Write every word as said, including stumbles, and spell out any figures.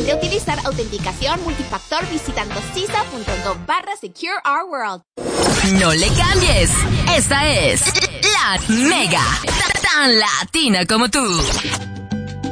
de utilizar autenticación multifactor visitando sisa.gov barra Secure Our World. No le cambies. Esta es La Mega, tan latina como tú.